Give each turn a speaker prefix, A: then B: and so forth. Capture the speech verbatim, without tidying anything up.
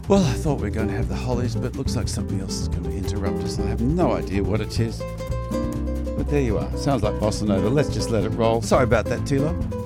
A: Well, I thought we were going to have the Hollies, but looks like something else is going to interrupt us. I have no idea what it is. But there you are. Sounds like Bossa Nova. Let's just let it roll. Sorry about that, Tilo.